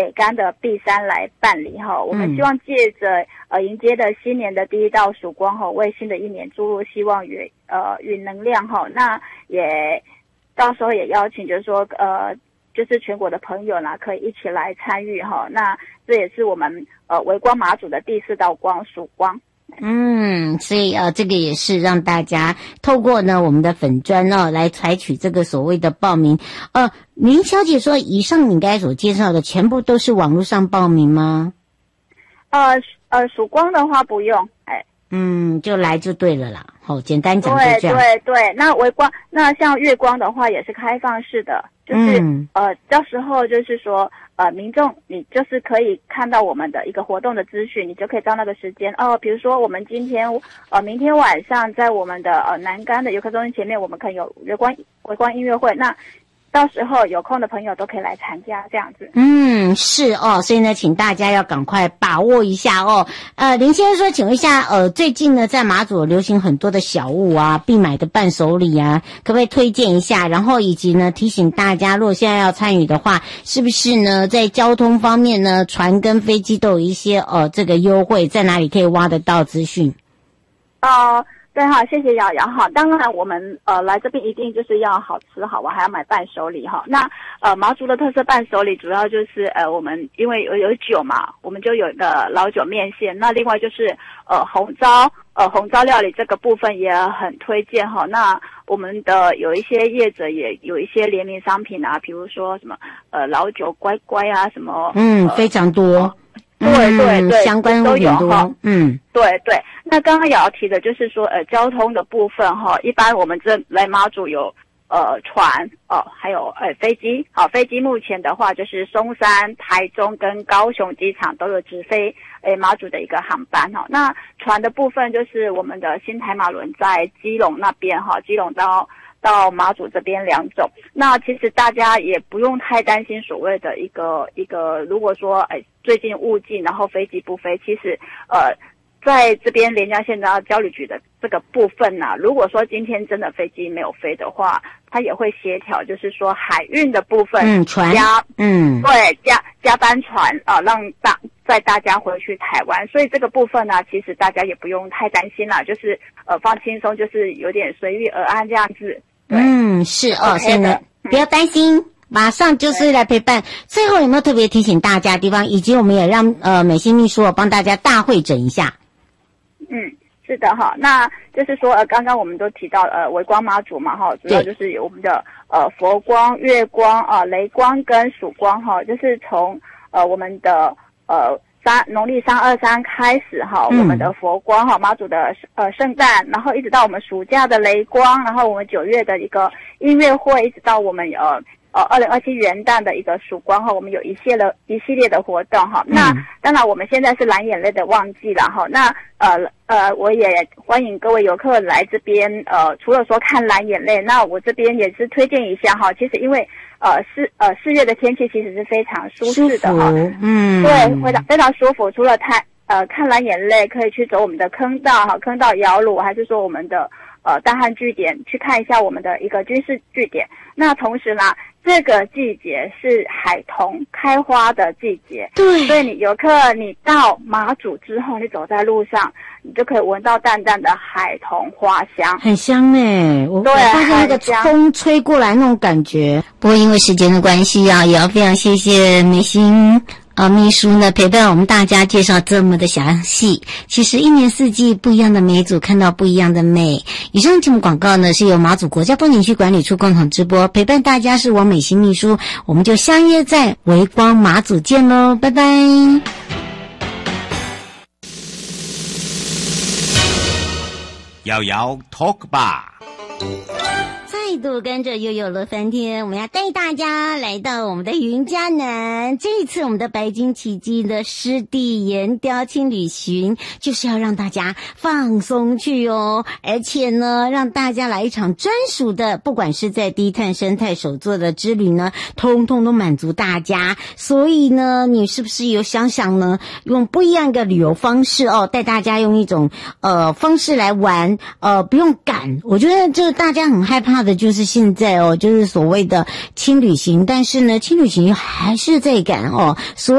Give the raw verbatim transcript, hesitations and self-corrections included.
北干的碧山来办理哈。我们希望借着呃迎接的新年的第一道曙光哈，为新的一年注入希望与呃与能量哈。那也到时候也邀请就是说呃就是全国的朋友呢可以一起来参与哈。那这也是我们呃微光马祖的第四道光曙光。 嗯，所以呃，这个也是让大家透过呢我们的粉专哦来采取这个所谓的报名。呃，林小姐说，以上你刚才所介绍的全部都是网络上报名吗？ 呃呃，曙光的话不用，哎， 嗯，就来就对了啦。好、哦，简单讲就这样。 对对对，那微光，那像月光的话也是开放式的，就是、嗯、呃，到时候就是说。呃，民众你就是可以看到我们的一个活动的资讯，你就可以到那个时间哦。比如说我们今天呃明天晚上在我们的呃南竿的游客中心前面，我们可能有月光微光音乐会，那到时候有空的朋友都可以来参加这样子。 嗯，是哦，所以呢，请大家要赶快把握一下哦。呃，林先生说，请问一下，呃，最近呢在马祖流行很多的小物啊，必买的伴手礼啊，可不可以推荐一下？然后以及呢提醒大家，如果现在要参与的话，是不是呢在交通方面呢，船跟飞机都有一些呃这个优惠，在哪里可以挖得到资讯？ 呃。对哈，谢谢瑶瑶哈。当然，我们呃来这边一定就是要好吃好玩，还要买伴手礼哈。那呃马祖的特色伴手礼主要就是呃我们因为有有酒嘛，我们就有一个老酒面线。那另外就是呃红糟呃红糟料理这个部分也很推荐哈。那我们的有一些业者也有一些联名商品啊，比如说什么呃老酒乖乖啊什么， 嗯，呃、非常多。呃对对对， 相关都有哈。 嗯， 对对。那刚刚也要提的就是说，呃，交通的部分哈，一般我们这来马祖有呃船哦、呃，还有呃飞机。好，飞机目前的话就是松山、台中跟高雄机场都有直飞诶马祖的一个航班哈。那船的部分就是我们的新台马轮在基隆那边哈，基隆到。到马祖这边两种，那其实大家也不用太担心所谓的一个一个，如果说哎最近雾禁，然后飞机不飞，其实呃在这边连江县的交旅局的这个部分呢、啊，如果说今天真的飞机没有飞的话，它也会协调，就是说海运的部分， 嗯，船加嗯对加加班船啊、呃，让大载大家回去台湾，所以这个部分呢、啊，其实大家也不用太担心啦，就是呃放轻松，就是有点随遇而安这样子。 嗯，是哦，所以呢，不要担心，马上就是来陪伴。最后有没有特别提醒大家的地方，以及我们也让呃美心秘书帮大家大会诊一下？ 嗯，是的哈，那就是说呃，刚刚我们都提到呃微光妈祖嘛哈，主要就是有我们的呃佛光、月光啊、呃、雷光跟曙光哈，就是从呃我们的呃。三农历三二三开始哈，我们的佛光哈，马祖的呃圣诞，然后一直到我们暑假的雷光，然后我们九月的一个音乐会，一直到我们呃呃二零二七元旦的一个曙光哈，我们有一系列一系列的活动哈。嗯、那当然我们现在是蓝眼泪的旺季了哈。那呃呃，我也欢迎各位游客来这边呃，除了说看蓝眼泪，那我这边也是推荐一下哈。其实因为呃四呃四月的天气其实是非常舒适的哈， 嗯， 对，非常非常舒服。除了太呃看蓝眼泪，可以去走我们的坑道哈，坑道摇橹，还是说我们的呃大汉据点去看一下我们的一个军事据点。那同时呢，这个季节是海桐开花的季节， 对， 所以你游客你到马祖之后，你走在路上，你就可以闻到淡淡的海桐花香， 很香诶。我对， 我发现那个风吹过来那种感觉。不过因为时间的关系啊，也要非常谢谢美心啊，秘书呢陪伴我们大家介绍这么的详细。其实一年四季不一样的美祖，看到不一样的美。以上节目广告呢是由马祖国家风景区管理处共同直播，陪伴大家是王美心秘书，我们就相约在微光马祖见喽，拜拜。 瑶瑶 Talk 吧。 再度跟着悠悠乐翻天，我们要带大家来到我们的云嘉南。这一次我们的白金奇迹的湿地岩雕轻旅行，就是要让大家放松去哦，而且呢，让大家来一场专属的，不管是在低碳生态手作的之旅呢，通通都满足大家。所以呢，你是不是有想想呢，用不一样的旅游方式哦，带大家用一种呃方式来玩，呃不用赶。我觉得就是大家很害怕的就是现在哦，就是所谓的轻旅行，但是呢，轻旅行还是在赶哦，所